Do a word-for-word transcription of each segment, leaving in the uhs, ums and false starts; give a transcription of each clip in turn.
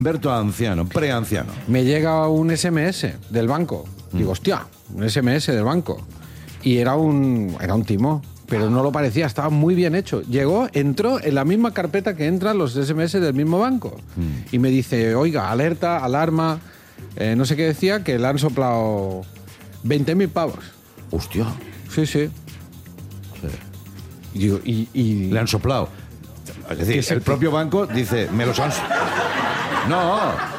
Berto anciano, preanciano. Me llega un ese eme ese del banco. Digo, hostia, un ese eme ese del banco. Y era un, era un timo, pero no lo parecía, estaba muy bien hecho. Llegó, entró en la misma carpeta que entran los ese eme ese del mismo banco. Mm. Y me dice, oiga, alerta, alarma, eh, no sé qué decía, que le han soplado veinte mil pavos. Hostia. Sí, sí. sí. Y, digo, y, y... Le han soplado. Es decir, el propio banco dice, me los han... No.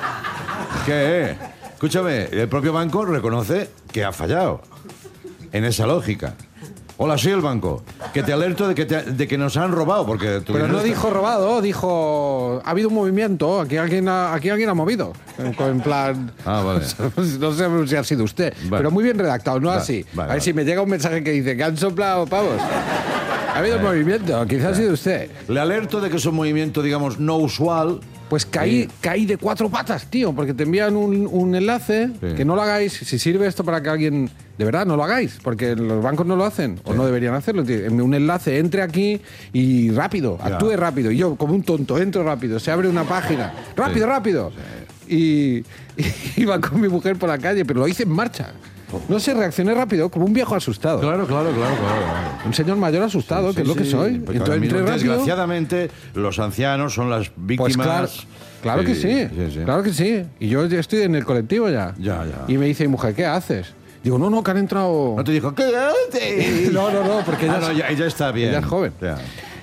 ¿Qué? Escúchame, el propio banco reconoce que ha fallado en esa lógica. Hola, soy el banco. Que te alerto de que, te, de que nos han robado. Porque Pero no dijo robado, dijo... Ha habido un movimiento, aquí alguien ha, aquí alguien ha movido. En, en plan... Ah, vale. No sé si ha sido usted, vale. Pero muy bien redactado, no vale, así. Vale, a ver vale. si me llega un mensaje que dice que han soplado pavos. Ha habido un movimiento, quizás ha sido usted. Le alerto de que es un movimiento, digamos, no usual. Pues caí, sí. caí de cuatro patas, tío, porque te envían un, un enlace, sí. que no lo hagáis. Si sirve esto para que alguien... De verdad, no lo hagáis, porque los bancos no lo hacen, sí. o no deberían hacerlo. Un enlace, entre aquí y rápido, ya. actúe rápido. Y yo, como un tonto, entro rápido, se abre una página. ¡Rápido, sí. rápido! Sí. Y, y iba con mi mujer por la calle, pero lo hice en marcha. No sé, reaccioné rápido, como un viejo asustado. Claro, claro, claro, claro. Un señor mayor asustado, sí, sí, que es lo que soy. Entonces, entré rápido. Desgraciadamente, los ancianos son las víctimas... Pues claro, claro que sí, sí, sí, claro que sí. Y yo ya estoy en el colectivo ya. Ya, ya. Y me dice, mujer, ¿qué haces? Digo, no, no, que han entrado... No te dijo, ¿qué haces? No, no, no, porque ella, ah, no, ya, ella está bien. Ella es joven. Ya.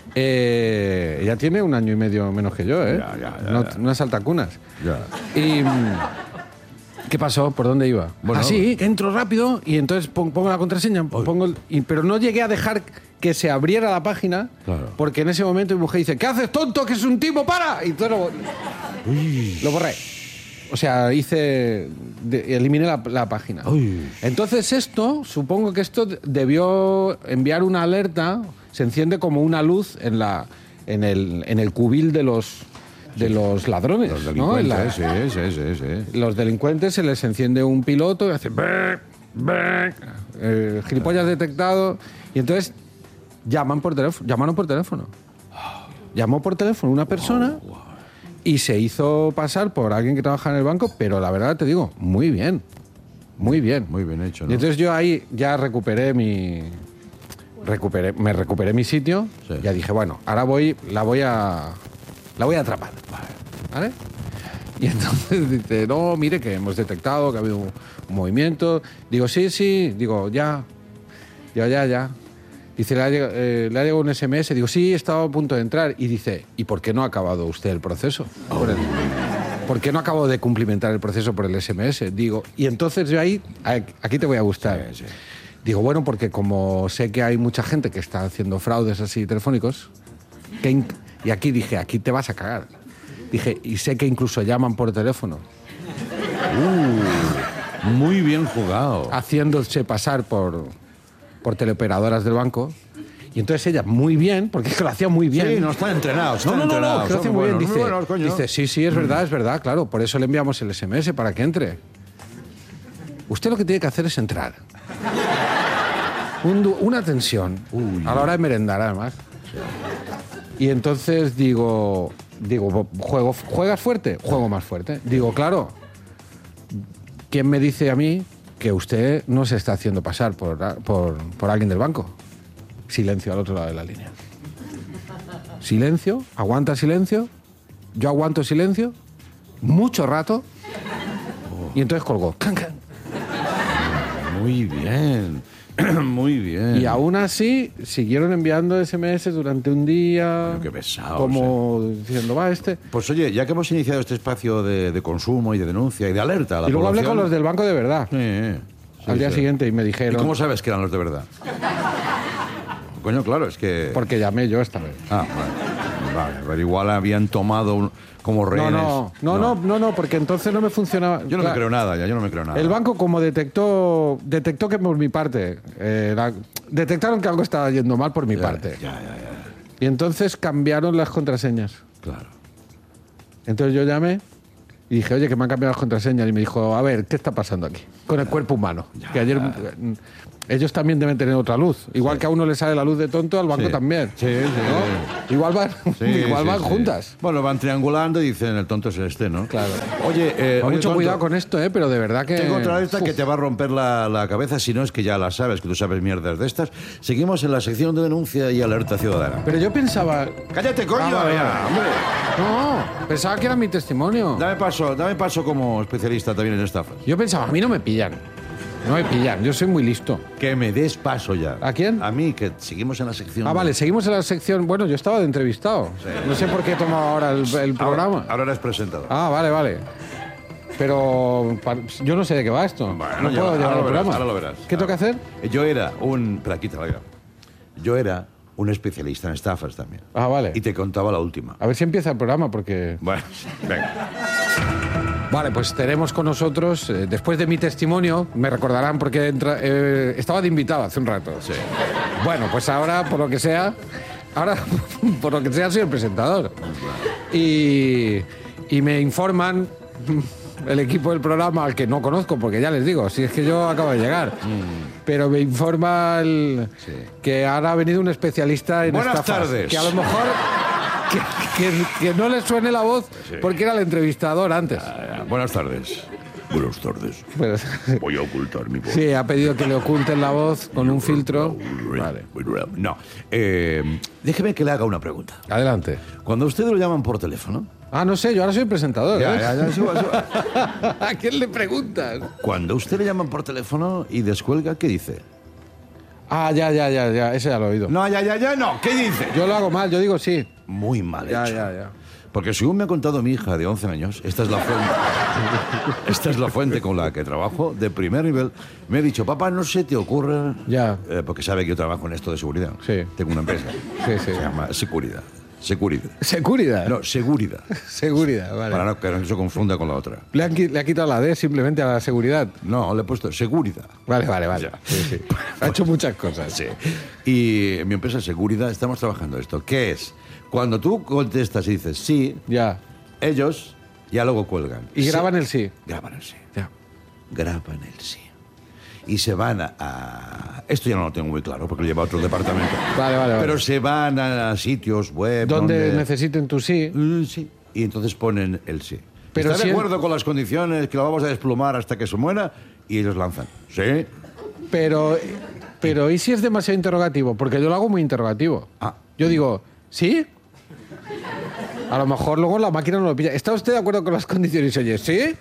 Eh, ella tiene un año y medio menos que yo, ¿eh? Ya, ya, ya, no, ya. Unas altacunas. Ya. Y... ¿Qué pasó? ¿Por dónde iba? Bueno, Así, que entro rápido y entonces pongo la contraseña, pongo el, y, pero no llegué a dejar que se abriera la página, claro. porque en ese momento mi mujer dice, ¿qué haces, tonto? Que es un timo, para. Y todo lo, lo borré. O sea, hice, de, eliminé la, la página. Uy. Entonces esto, supongo que esto debió enviar una alerta, se enciende como una luz en la, en el, en el cubil de los de los ladrones, los delincuentes, ¿no? La, sí, sí, sí, sí. Los delincuentes se les enciende un piloto y hace brr, brr, eh, gilipollas detectado, y entonces llaman por teléfono, llamaron por teléfono. Llamó por teléfono una persona wow, wow. y se hizo pasar por alguien que trabaja en el banco, pero la verdad te digo, muy bien. Muy bien. Muy bien hecho, ¿no? Y entonces yo ahí ya recuperé mi recuperé me recuperé mi sitio, sí. Ya dije, bueno, ahora voy la voy a La voy a atrapar, ¿vale? Y entonces dice, no, mire que hemos detectado que ha habido un, un movimiento. Digo, sí, sí. Digo, ya. Ya, ya, ya. Dice, le ha, llegado, eh, le ha llegado un ese eme ese. Digo, sí, estaba a punto de entrar. Y dice, ¿y por qué no ha acabado usted el proceso? Oh. Por, el, ¿Por qué no acabo de cumplimentar el proceso por el ese eme ese? Digo, y entonces yo ahí, aquí te voy a gustar. Sí, sí. Digo, bueno, porque como sé que hay mucha gente que está haciendo fraudes así telefónicos, que... In- Y aquí dije, aquí te vas a cagar. Dije, y sé que incluso llaman por teléfono. Uh, muy bien jugado. Haciéndose pasar por, por teleoperadoras del banco. Y entonces ella, muy bien, porque es que lo hacía muy bien. Sí, no están entrenados, están no, no, entrenados. No, que lo hacía muy bien. Dice, buenos, dice, sí, sí, es verdad, es verdad, claro. Por eso le enviamos el ese eme ese para que entre. Usted lo que tiene que hacer es entrar. Un, una tensión. Uy. A la hora de merendar, además. Y entonces digo, digo, juego, ¿juegas fuerte? Juego más fuerte. Digo, claro, ¿quién me dice a mí que usted no se está haciendo pasar por, por, por alguien del banco? Silencio al otro lado de la línea. Silencio, aguanta silencio, yo aguanto silencio, mucho rato, y entonces colgó. Muy bien. Muy bien. Y aún así siguieron enviando ese eme ese durante un día. Pero qué pesado. Como eh. diciendo, va este. Pues oye, ya que hemos iniciado este espacio de, de consumo y de denuncia y de alerta a la Y luego población, hablé con los del banco de verdad. Sí, sí, al día sí. siguiente y me dijeron. ¿Y cómo sabes que eran los de verdad? Coño, claro, es que. Porque llamé yo esta vez. Ah, vale. Vale, pero igual habían tomado un, como rehenes. No no no, no, no, no, no, porque entonces no me funcionaba. Yo no claro, me creo nada, ya, yo no me creo nada. El banco, como detectó, detectó que por mi parte, eh, la, detectaron que algo estaba yendo mal por mi ya, parte. Ya, ya, ya. Y entonces cambiaron las contraseñas. Claro. Entonces yo llamé Y dije, oye, que me han cambiado las contraseñas. Y me dijo, a ver, ¿qué está pasando aquí? Con el cuerpo humano. Ya. Que ayer... Ellos también deben tener otra luz. Igual sí. que a uno le sale la luz de tonto, al banco sí. también. Sí, sí, ¿no? sí. Igual van, sí, igual sí, van sí. juntas. Bueno, van triangulando y dicen, el tonto es este, ¿no? Claro. Oye, eh, Con oye, mucho tonto, cuidado con esto, ¿eh? Pero de verdad que... tengo otra esta Uf. que te va a romper la, la cabeza, si no es que ya la sabes, que tú sabes mierdas de estas. Seguimos en la sección de denuncia y alerta ciudadana. Pero yo pensaba... ¡Cállate, coño! Ah, vale, ya, vale. hombre. No, pensaba que era mi testimonio. Dame paso, dame paso como especialista también en estafas. Yo pensaba, a mí no me pillan. No me pillan, yo soy muy listo. Que me des paso ya. ¿A quién? A mí, que seguimos en la sección. Ah, de... vale, seguimos en la sección... Bueno, yo estaba de entrevistado. Sí. No sé por qué he tomado ahora el, el programa. Ahora, ahora eres presentador. Ah, vale, vale. Pero pa- yo no sé de qué va esto. Bueno, no ya, puedo llevar ahora el lo verás, programa. ahora lo verás. ¿Qué tengo que hacer? Yo era un... Pero aquí te la digo. Yo era un especialista en estafas también. Ah, vale. Y te contaba la última. A ver si empieza el programa, porque... Bueno, venga. Vale, pues tenemos con nosotros, eh, después de mi testimonio, me recordarán porque entra- eh, estaba de invitado hace un rato. Sí. Bueno, pues ahora, por lo que sea, ahora, por lo que sea, soy el presentador. Y, y me informan el equipo del programa, al que no conozco, porque ya les digo, si es que yo acabo de llegar, mm. pero me informa el, sí. que ahora ha venido un especialista en Buenas estafas. tardes. Que a lo mejor... Que, que, que no le suene la voz sí. porque era el entrevistador antes. Uh, buenas tardes. Buenas tardes. Pues, Voy a ocultar mi voz. sí, ha pedido que le oculten la voz con un filtro. Vale. No. Eh, déjeme que le haga una pregunta. Adelante. Cuando a usted lo llaman por teléfono... Ah, no sé, yo ahora soy el presentador. Ya, ¿eh? ya, ya, suba, suba. ¿A quién le preguntas? Cuando a usted le llaman por teléfono y descuelga, ¿qué dice? Ah, ya, ya, ya, ya, ese ya lo he oído. No, ya, ya, ya, no. ¿Qué dice? Yo lo hago mal, yo digo sí. Muy mal Ya, hecho. ya, ya. Porque según me ha contado mi hija de once años, esta es la fuente, esta es la fuente con la que trabajo, de primer nivel, me ha dicho, papá, no se te ocurra... Ya. Eh, porque sabe que yo trabajo en esto de seguridad. Sí. Tengo una empresa. Sí, sí. Se llama Seguridad. Seguridad. ¿Seguridad? No, Seguridad. Seguridad, vale. Para no que no se confunda con la otra. Le, han, qui- le ha quitado la D simplemente a la seguridad. No, le he puesto Seguridad. Vale, vale, vale. Ya. Sí, sí. Ha hecho muchas cosas. Sí. Y en mi empresa Seguridad estamos trabajando esto. ¿Qué es? Cuando tú contestas y dices sí, Ya. ellos ya luego cuelgan. Y Sí. graban el sí. Graban el sí. Ya. Graban el sí. Y se van a, a- Esto ya no lo tengo muy claro porque lo lleva a otro departamento. Vale, vale, vale. Pero se van a sitios web Donde donde... necesiten tu sí. Mm, sí. Y entonces ponen el sí. Pero ¿Está si de el- acuerdo con las condiciones que lo vamos a desplumar hasta que se muera? Y ellos lanzan. Sí. Pero, pero ¿y si es demasiado interrogativo? Porque yo lo hago muy interrogativo. Ah. Yo digo, ¿sí? A lo mejor luego la máquina no lo pilla. ¿Está usted de acuerdo con las condiciones? Oye, ¿sí?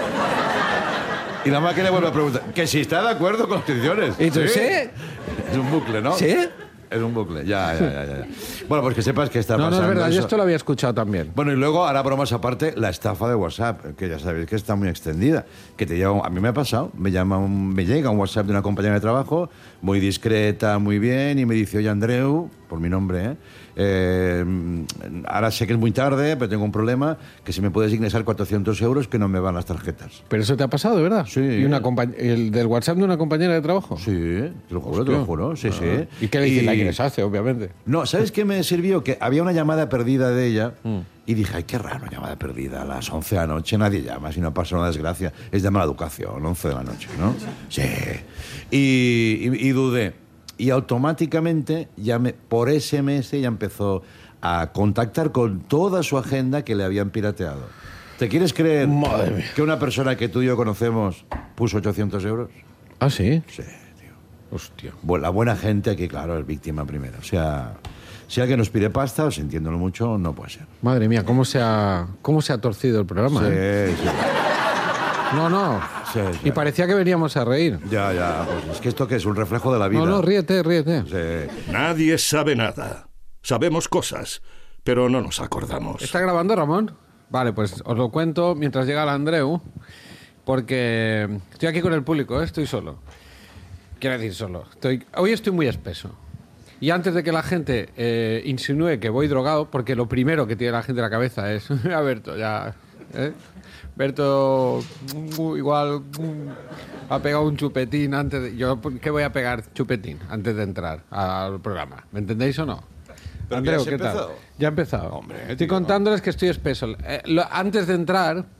Y la máquina vuelve a preguntar, que si está de acuerdo con las condiciones. ¿Y tú sí? Es un bucle, ¿no? ¿Sí? Es un bucle, ya, ya, ya, ya. Bueno, pues que sepas que está No, no pasando es verdad. Yo eso. esto lo había escuchado también. Bueno, y luego, ahora bromas aparte, la estafa de WhatsApp, que ya sabéis que está muy extendida. Que te llega, un- a mí me ha pasado, me, llama un- me llega un WhatsApp de una compañera de trabajo, muy discreta, muy bien, y me dice, oye, Andreu, por mi nombre, ¿eh? Eh, ahora sé que es muy tarde, pero tengo un problema, que si me puedes ingresar cuatrocientos euros, que no me van las tarjetas. Pero eso te ha pasado, ¿verdad? Sí. ¿Y una compañ- el del WhatsApp de una compañera de trabajo? Sí, te lo juro, te lo juro, sí, sí. ¿Y qué le dices? La ingresaste, obviamente. No, ¿sabes qué me sirvió? Que había una llamada perdida de ella y dije, ay, qué raro, llamada perdida a las once de la noche, nadie llama, si no pasa una desgracia. Es de mala educación, once de la noche, ¿no? Sí. Y, y- y dudé. Y automáticamente, ya me, por ese eme ese, ya empezó a contactar con toda su agenda que le habían pirateado. ¿Te quieres creer Madre mía. que una persona que tú y yo conocemos puso ochocientos euros? ¿Ah, sí? Sí, tío. Hostia. Bu- La buena gente aquí, claro, es víctima primero. O sea, si alguien nos pide pasta, o sintiéndolo mucho, no puede ser. Madre mía, ¿cómo se ha, cómo se ha torcido el programa? Sí, ¿eh? sí, No, no. sí, sí. Y parecía que veníamos a reír. Ya, ya, pues es que esto que es un reflejo de la vida. No, no, ríete, ríete. Sí. Nadie sabe nada. Sabemos cosas, pero no nos acordamos. ¿Está grabando, Ramón? Vale, pues os lo cuento mientras llega el Andreu, porque estoy aquí con el público, ¿eh? Estoy solo. Quiero decir solo. Estoy... Hoy estoy muy espeso. Y antes de que la gente eh, insinúe que voy drogado, porque lo primero que tiene la gente en la cabeza es, a Berto, ya... ¿eh? Berto, uh, igual, uh, ha pegado un chupetín antes de... ¿Yo qué voy a pegar chupetín antes de entrar al programa? ¿Me entendéis o no? Pero Andreu, que ya ¿qué has tal? empezado. Ya he empezado. Hombre, Estoy tío, contándoles que estoy espeso. Eh, lo- antes de entrar,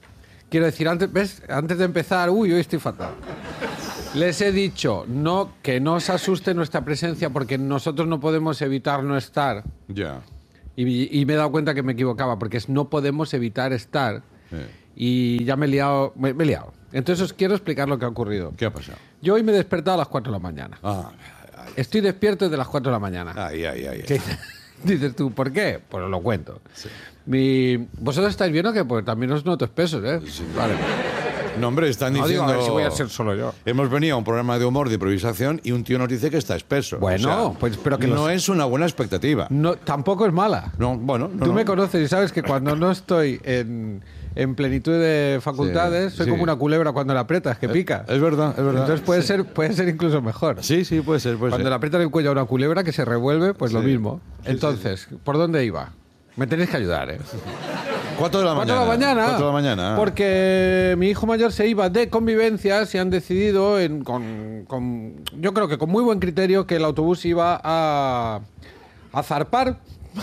quiero decir, antes, ¿ves? Antes de empezar, uy, hoy estoy fatal. Les he dicho no, que no os asuste nuestra presencia porque nosotros no podemos evitar no estar. Ya. Y, y me he dado cuenta que me equivocaba porque es no podemos evitar estar. Eh. Y ya me he liado, me, me he liado. Entonces os quiero explicar lo que ha ocurrido. ¿Qué ha pasado? Yo hoy me he despertado a las cuatro de la mañana. Ah, Estoy despierto desde las cuatro de la mañana. ay, ay, ay. ¿Qué dices tú? ¿Por qué? Pues os lo cuento. Sí. Mi... Vosotros estáis viendo que pues, también os noto espesos, ¿eh? Sí. Vale. No, hombre, están no, diciendo... digo, a ver si voy a ser solo yo. Hemos venido a un programa de humor, de improvisación, y un tío nos dice que está espeso. Bueno, o sea, pues pero que no los... es una buena expectativa. No, tampoco es mala. No, bueno... No, Tú no. me conoces y sabes que cuando no estoy en, en plenitud de facultades, sí, soy sí. como una culebra cuando la aprietas, que pica. Es verdad, es verdad. Entonces puede, sí. ser, puede ser incluso mejor. Sí, sí, puede ser, puede Cuando ser. le aprietan el cuello a una culebra que se revuelve, pues Sí. lo mismo. Sí, Entonces, sí, sí. ¿por dónde iba? Me tenéis que ayudar, ¿eh? Cuatro de la Cuatro mañana. de la mañana. Cuatro de la mañana. Porque mi hijo mayor se iba de convivencias y han decidido, en, con, con, yo creo que con muy buen criterio, que el autobús iba a, a zarpar.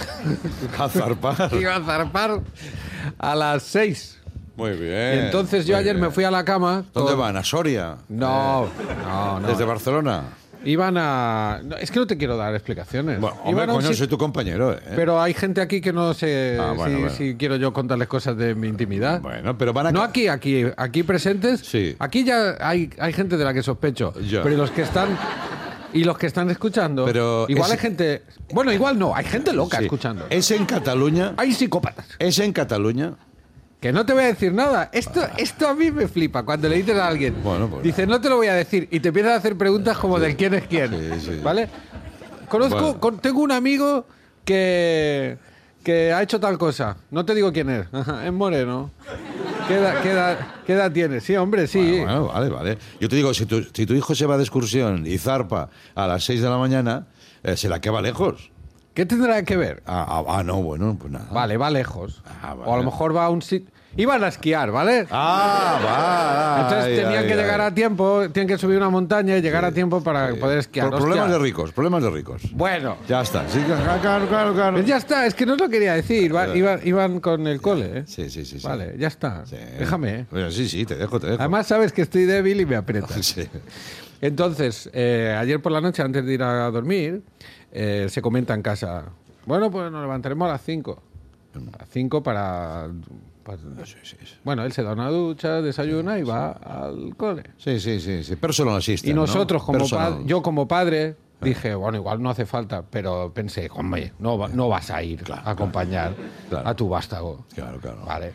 A zarpar. Iba a zarpar a las seis. Muy bien. Y entonces yo muy ayer bien. me fui a la cama. ¿Dónde con... van? ¿A Soria? No, Eh, no, no. ¿Desde Barcelona? Iban a... No, es que no te quiero dar explicaciones. Bueno, hombre, Iban a un coño, sit- soy tu compañero, ¿eh? Pero hay gente aquí que no sé Ah, bueno, si, bueno. si quiero yo contarles cosas de mi intimidad. Bueno, pero van a... No aquí, aquí, aquí presentes. Sí. Aquí ya hay, hay gente de la que sospecho. Ya. Pero los que están y los que están escuchando, Pero igual es- hay gente, bueno, igual no, hay gente loca Sí. escuchando. ¿Es en Cataluña? Hay psicópatas. ¿Es en Cataluña? Que no te voy a decir nada. Esto, esto a mí me flipa cuando le dices a alguien. Bueno, pues dices, no te lo voy a decir. Y te empiezas a hacer preguntas como del quién es quién. Sí, sí. ¿Vale? Conozco, Bueno. con- tengo un amigo que, que ha hecho tal cosa. No te digo quién es. Ajá, es moreno. ¿Qué edad, qué edad- qué edad tiene? Sí, hombre, sí. Bueno, bueno, vale, vale. Yo te digo, si tu, si tu hijo se va de excursión y zarpa a las seis de la mañana, eh, será que va lejos. ¿Qué tendrá que ver? Ah, ah, ah, no, bueno, pues nada. Vale, va lejos. Ah, vale. O a lo mejor va a un sitio... Iban a esquiar, ¿vale? Ah, va. Entonces ay, tenían ay, que ay. llegar a tiempo, tienen que subir una montaña y llegar a tiempo para Sí. poder esquiar. Por problemas Hostia. de ricos, problemas de ricos. Bueno, Ya está. Sí, claro, claro, claro. pues ya está, es que no os lo quería decir. Va- iban, iban con el cole, ¿eh? Sí, sí, sí. sí. Vale, ya está. Sí. Déjame, ¿eh? Bueno, sí, sí, te dejo, te dejo. Además sabes que estoy débil y me aprietas. Sí. Entonces, eh, ayer por la noche, antes de ir a dormir, eh, se comenta en casa, bueno, pues nos levantaremos a las cinco. A las cinco para... para- Bueno, él se da una ducha, desayuna y va al cole. Sí, sí, sí, sí. Personal assistant, Y nosotros, ¿no? como Personal. padre, yo como padre, dije, bueno, igual no hace falta, pero pensé, hombre, no, va- no vas a ir a acompañar claro. a tu vástago. Claro, claro. Vale.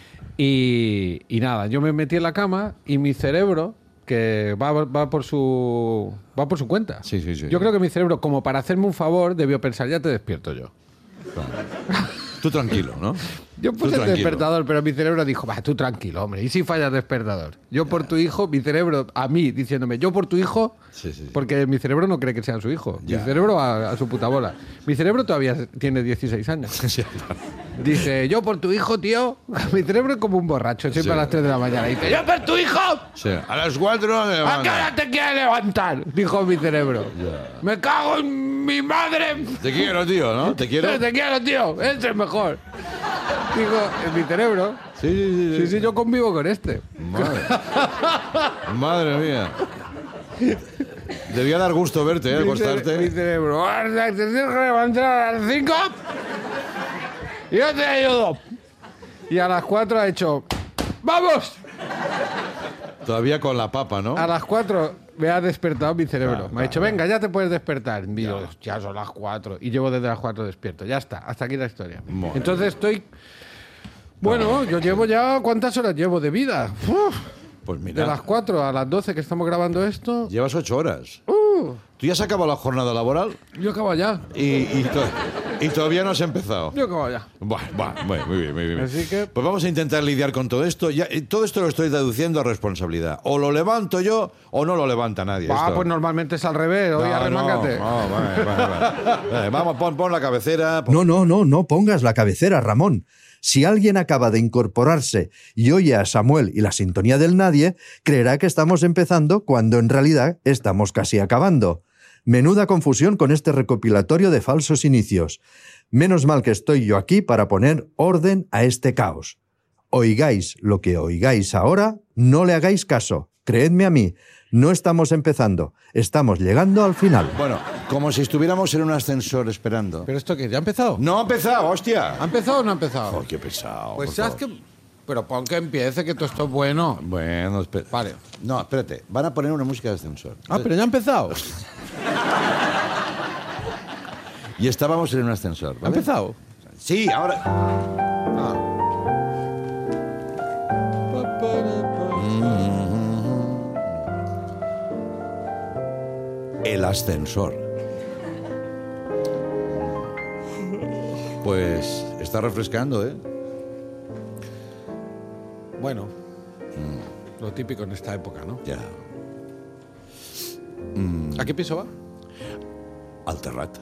Y, y nada, yo me metí en la cama y mi cerebro, que va, va por su va por su cuenta. Sí, sí, sí. Yo creo que mi cerebro, como para hacerme un favor, debió pensar, ya te despierto yo. Tú tranquilo, ¿no? Yo Tú puse el tranquilo. despertador, pero mi cerebro dijo, va, tú tranquilo, hombre. ¿Y si fallas despertador? Yo por tu hijo, mi cerebro, a mí, diciéndome, yo por tu hijo, Sí, sí, sí. porque mi cerebro no cree que sea su hijo. Ya. Mi cerebro a, a su puta bola. Mi cerebro todavía tiene dieciséis años. Sí, claro. Dice, yo por tu hijo, tío. Mi cerebro es como un borracho, siempre Sí. a las tres de la mañana. Dice, yo por tu hijo. Sí. A las cuatro me ¿A qué levanto. hora te quieres levantar? Dijo mi cerebro. Me cago en mi madre. Te quiero, tío, ¿no? Te quiero. Te quiero, tío. Este es mejor. Digo, en mi cerebro. Sí, sí, sí. Sí, sí, yo convivo con este. Madre. Madre mía. Debía dar gusto verte, ¿eh? Mi cere- Mi Acostarte. cerebro. "Ahora te tienes que levantar a las cinco y yo te ayudo. Y a las cuatro ha hecho, ¡vamos! Todavía con la papa, ¿no? A las cuatro me ha despertado mi cerebro. Claro, me ha dicho, claro. venga, ya te puedes despertar. Y digo, ya son las cuatro. Y llevo desde las cuatro despierto. Ya está, hasta aquí la historia. Muy Entonces estoy... Bueno, yo llevo ya... ¿Cuántas horas llevo de vida? Uf, Pues mira, de las cuatro a las doce que estamos grabando esto... llevas ocho horas. Uh, ¿Tú ya has acabado la jornada laboral? yo acabo ya. Y, y, to- y todavía no has empezado. Yo acabo ya. Buah, buah, muy, muy bien, muy bien. Así que- Pues vamos a intentar lidiar con todo esto. Ya, y todo esto lo estoy traduciendo a responsabilidad. O lo levanto yo o no lo levanta nadie. Ah, esto. pues normalmente es al revés. Oye, No, arremángate. No, no, vale, vale, vale. Vale, vamos, pon, pon la cabecera. pon- No, no, no, no pongas la cabecera, Ramón. Si alguien acaba de incorporarse y oye a Samuel y la sintonía del nadie, creerá que estamos empezando cuando en realidad estamos casi acabando. Menuda confusión con este recopilatorio de falsos inicios. Menos mal que estoy yo aquí para poner orden a este caos. Oigáis lo que oigáis ahora, no le hagáis caso. Creedme a mí, no estamos empezando, estamos llegando al final. Bueno, como si estuviéramos en un ascensor esperando. ¿Pero esto qué? ¿Ya ha empezado? ¡No ha empezado, hostia! ¿Ha empezado o no ha empezado? Oh, qué pesado. Pues por sabes favor. que... Pero pon que empiece, que todo esto es bueno. Bueno, espera. Vale. No, espérate. Van a poner una música de ascensor. Ah, pero ya ha empezado. Y estábamos en un ascensor, ¿vale? ¿Ha empezado? Sí, ahora... Ah. El ascensor. Pues está refrescando, ¿eh? Bueno, lo típico en esta época, ¿no? Ya. ¿A qué piso va? Al Terrat.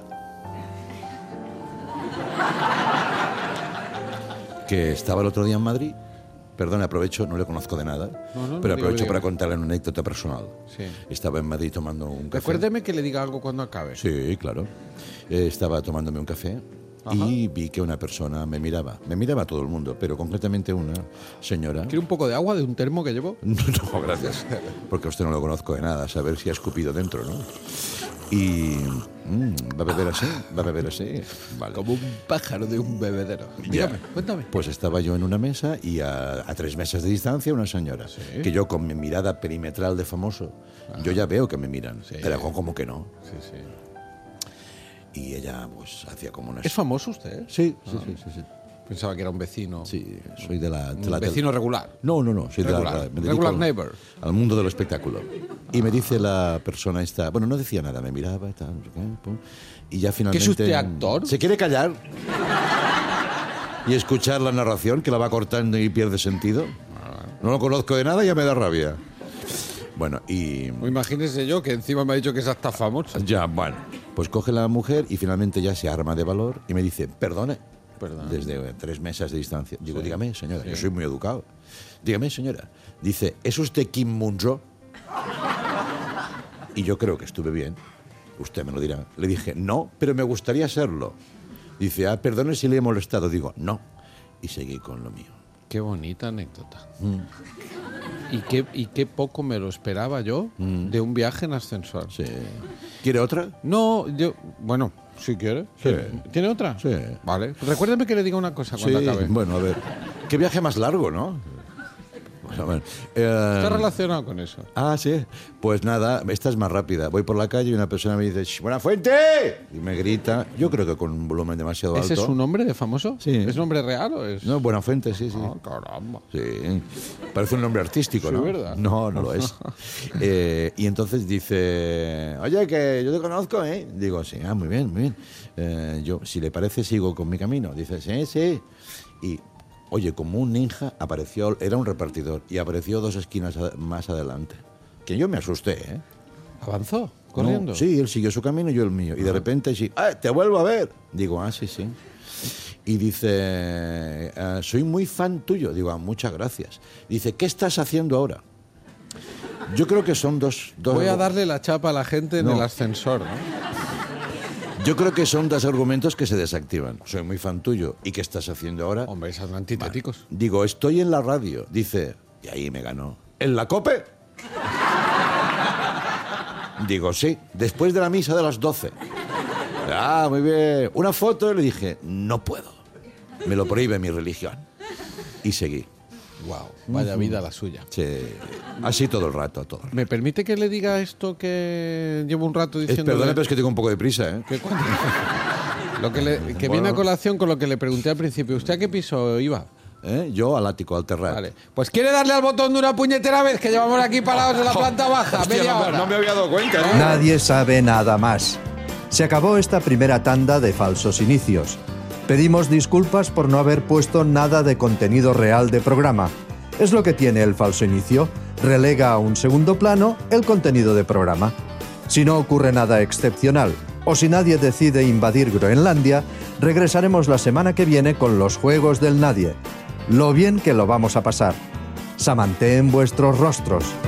Que estaba el otro día en Madrid. Perdón, aprovecho, no le conozco de nada, No, no, no, pero digo, aprovecho digo. para contarle una anécdota personal. Sí. Estaba en Madrid tomando un café. Recuérdeme que le diga algo cuando acabe. Sí, claro. Eh, estaba tomándome un café y vi que una persona me miraba. Me miraba todo el mundo, pero concretamente una señora... ¿Quiere un poco de agua de un termo que llevo? No, gracias. Porque a usted no lo conozco de nada, a saber si ha escupido dentro, ¿no? Y... mm, ¿va a beber así? ¿Va a beber así? Vale. Como un pájaro de un bebedero. Dígame, Ya. cuéntame. Pues estaba yo en una mesa y a, a tres mesas de distancia una señora. Que yo con mi mirada perimetral de famoso, yo ya veo que me miran, Sí. pero como que no. Sí, sí. Y ella pues hacía como una... ¿Es famoso usted? Sí, sí, sí, sí, sí. Pensaba que era un vecino. Sí, soy de la... de Un la vecino regular. No, no, no, soy Regular. de la... me dedico Regular al- neighbor. Al mundo del espectáculo. Y me dice la persona esta... Bueno, no decía nada, me miraba y tal, no sé qué, pum, y ya finalmente... ¿Que es usted actor? ¿Se quiere callar? Y escuchar la narración, que la va cortando y pierde sentido. No lo conozco de nada y ya me da rabia. Bueno, y... O imagínese yo que encima me ha dicho que es hasta famoso. Ya, bueno. Pues coge la mujer y finalmente ya se arma de valor y me dice, perdone, Perdón. desde tres mesas de distancia. Digo, dígame, señora, yo soy muy educado. Dígame, señora. Dice, ¿es usted Kim Munro? Y yo creo que estuve bien. Usted me lo dirá. Le dije, no, pero me gustaría serlo. Dice, ah, perdone si le he molestado. Digo, no. Y seguí con lo mío. Qué bonita anécdota. Y, qué, y qué poco me lo esperaba yo de un viaje en ascensor. Sí. ¿Quiere otra? No, yo... Bueno, si quiere. Sí. ¿Tiene otra? Sí. Vale. Recuérdeme que le diga una cosa Sí, cuando acabe. bueno, a ver. Qué viaje más largo, ¿no? Bueno, bueno. Eh, Está relacionado con eso. Ah, sí. Pues nada, esta es más rápida. Voy por la calle y una persona me dice, "Shh, ¡Buenafuente!" Y me grita, yo creo que con un volumen demasiado alto. ¿Ese es su nombre de famoso? Sí. ¿Es nombre real o es...? No, Buenafuente, sí, sí. Ah, caramba. Sí. Parece un nombre artístico, Sí, ¿no? ¿verdad? No, no lo es. Eh, y entonces dice, oye, que yo te conozco, ¿eh? Digo, sí, ah, muy bien, muy bien. Eh, yo, si le parece, sigo con mi camino. Dice, sí, sí. Y, oye, como un ninja, apareció, era un repartidor, y apareció dos esquinas a- más adelante. Que yo me asusté, ¿eh? ¿Avanzó? ¿Corriendo? No, sí, él siguió su camino y yo el mío. Y de repente, sí, ¡ah, te vuelvo a ver! Digo, ah, sí, sí. Y dice, "Ah, soy muy fan tuyo. Digo, ah, muchas gracias. Dice, ¿qué estás haciendo ahora? Yo creo que son dos... dos Voy a darle la chapa a la gente en No. el ascensor, ¿no? Yo creo que son dos argumentos que se desactivan. Soy muy fan tuyo. ¿Y qué estás haciendo ahora? Hombre, esos son antitéticos. Digo, estoy en la radio. Dice, y ahí me ganó. ¿En la COPE? Digo, sí, después de la misa de las doce. Ah, muy bien. Una foto y le dije, no puedo. Me lo prohíbe mi religión. Y seguí. Wow, vaya vida la suya. Sí. Así todo el rato, todo el rato. ¿Me permite que le diga esto que llevo un rato Es, diciendo? perdone, pero es que tengo un poco de prisa, ¿eh? ¿Qué cuenta? Lo que, le- que Bueno. viene a colación con lo que le pregunté al principio. ¿Usted a qué piso iba? ¿Eh? Yo al ático, al terrat. Vale. Pues quiere darle al botón de una puñetera vez, que llevamos aquí parados en la planta baja, Hostia, media no, me- hora. no me había dado cuenta, ¿eh? Nadie sabe nada más. Se acabó esta primera tanda de falsos inicios. Pedimos disculpas por no haber puesto nada de contenido real de programa. Es lo que tiene el falso inicio, relega a un segundo plano el contenido de programa. Si no ocurre nada excepcional o si nadie decide invadir Groenlandia, regresaremos la semana que viene con los Juegos del Nadie. Lo bien que lo vamos a pasar. Samanteen vuestros rostros.